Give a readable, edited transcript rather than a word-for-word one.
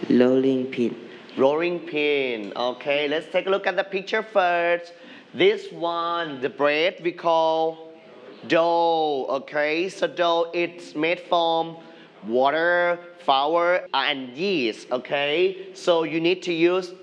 Rolling pin. Rolling pin. Okay, let's take a look at the picture first. This one, the bread we call dough. Okay, so dough it's made from water, flour, and yeast. Okay, so you need to use